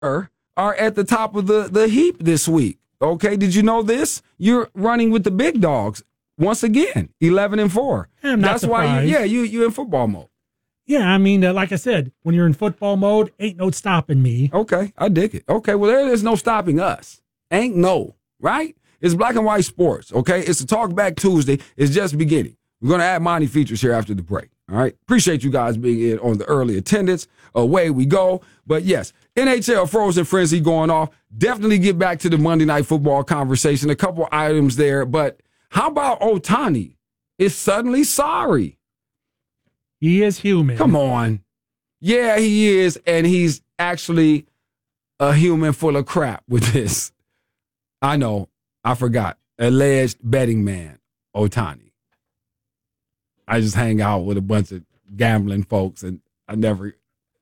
are at the top of the heap this week. Okay, did you know this? You're running with the big dogs once again, 11-4. That's why, you're in football mode. Yeah, I mean, like I said, when you're in football mode, ain't no stopping me. Okay, I dig it. Okay, well, there is no stopping us. Ain't no, right? It's Black and White Sports, okay? It's a Talk Back Tuesday. It's just beginning. We're going to add Monty features here after the break, all right? Appreciate you guys being in on the early attendance. Away we go. But, yes, NHL Frozen Frenzy going off. Definitely get back to the Monday Night Football conversation. A couple items there. But how about Ohtani is suddenly sorry? He is human. Come on. Yeah, he is. And he's actually a human full of crap with this. I know. I forgot. Alleged betting man, Ohtani. I just hang out with a bunch of gambling folks, and I never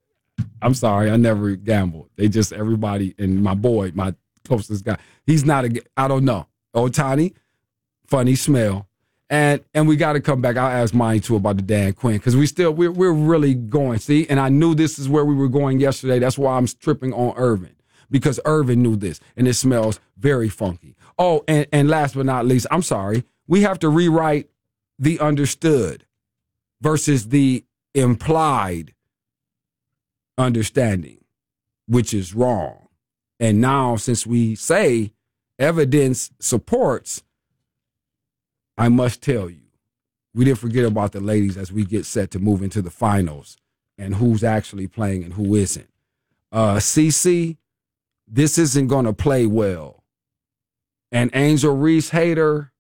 gambled. They just, everybody, and my boy, my closest guy, he's not I don't know. Ohtani, funny smell. And we got to come back. I'll ask mine too about the Dan Quinn, because we're really going. See, and I knew this is where we were going yesterday. That's why I'm tripping on Irvin, because Irvin knew this, and it smells very funky. Oh, and last but not least, I'm sorry, we have to rewrite the understood versus the implied understanding, which is wrong. And now, since we say evidence supports, I must tell you, we didn't forget about the ladies as we get set to move into the finals and who's actually playing and who isn't. CC, this isn't going to play well. And Angel Reese hater,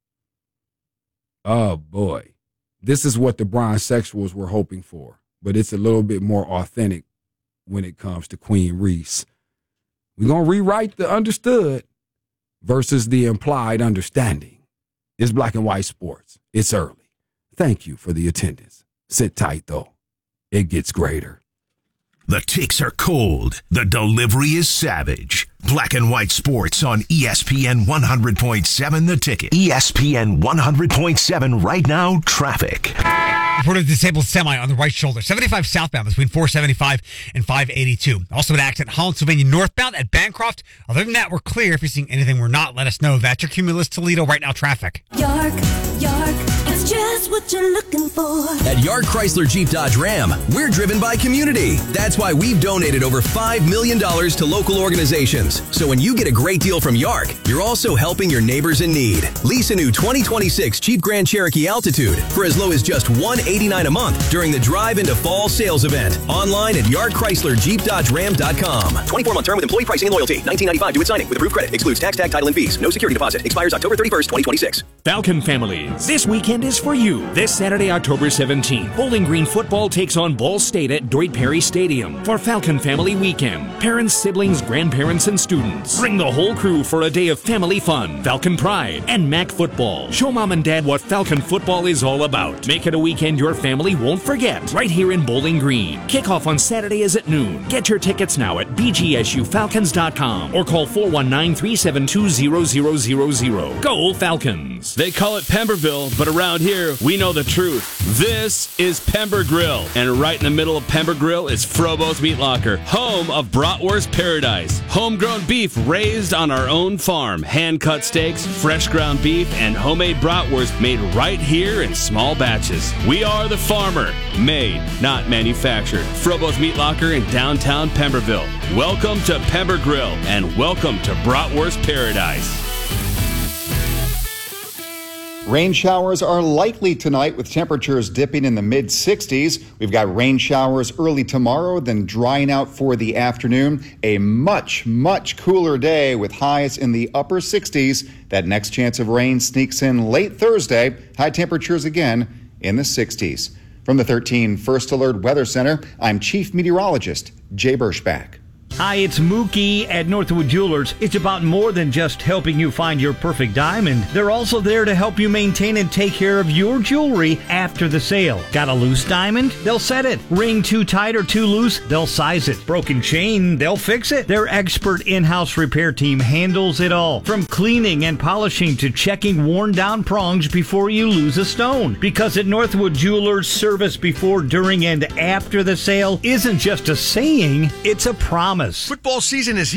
oh boy, this is what the bronze sexuals were hoping for, but it's a little bit more authentic when it comes to Queen Reese. We're going to rewrite the understood versus the implied understanding. It's Black and White Sports. It's early. Thank you for the attendance. Sit tight, though. It gets greater. The takes are cold. The delivery is savage. Black and White Sports on ESPN 100.7 The Ticket. ESPN 100.7 right now, traffic. Reported disabled semi on the right shoulder. 75 southbound between 475 and 582. Also an accident Holland, Sylvania northbound at Bancroft. Other than that, we're clear. If you're seeing anything we're not, let us know. That's your Cumulus Toledo right now traffic. York, it's just what you're looking for. At York Chrysler Jeep Dodge Ram, we're driven by community. That's why we've donated over $5 million to local organizations. So when you get a great deal from York, you're also helping your neighbors in need. Lease a new 2026 Jeep Grand Cherokee Altitude for as low as just $189 a month during the Drive into Fall sales event. Online at YarkChryslerJeepDodgeRam.com. 24-month term with employee pricing and loyalty. $19.95 due at signing with approved credit. Excludes tax, tag, title, and fees. No security deposit. Expires October 31st, 2026. Falcon families, this weekend is for you. This Saturday, October 17th, Bowling Green football takes on Ball State at Doyd Perry Stadium for Falcon Family Weekend. Parents, siblings, grandparents, and students. Bring the whole crew for a day of family fun, Falcon pride, and MAC football. Show mom and dad what Falcon football is all about. Make it a weekend your family won't forget. Right here in Bowling Green. Kickoff on Saturday is at noon. Get your tickets now at bgsufalcons.com or call 419-372-0000. Go Falcons! They call it Pemberville, but around here, we know the truth. This is Pember Grill, and right in the middle of Pember Grill is Frobo's Meat Locker, home of Bratwurst Paradise. Homegrown beef raised on our own farm, hand-cut steaks, fresh ground beef, and homemade bratwurst made right here in small batches. We are the farmer, made, not manufactured. Frobo's Meat Locker in downtown Pemberville. Welcome to Pember Grill, and welcome to Bratwurst Paradise. Rain showers are likely tonight with temperatures dipping in the mid-60s. We've got rain showers early tomorrow, then drying out for the afternoon. A much, much cooler day with highs in the upper 60s. That next chance of rain sneaks in late Thursday. High temperatures again in the 60s. From the 13 First Alert Weather Center, I'm Chief Meteorologist Jay Berschbach. Hi, it's Mookie at Northwood Jewelers. It's about more than just helping you find your perfect diamond. They're also there to help you maintain and take care of your jewelry after the sale. Got a loose diamond? They'll set it. Ring too tight or too loose? They'll size it. Broken chain? They'll fix it. Their expert in-house repair team handles it all. From cleaning and polishing to checking worn down prongs before you lose a stone. Because at Northwood Jewelers, service before, during, and after the sale isn't just a saying, it's a promise. Pajamas. Football season is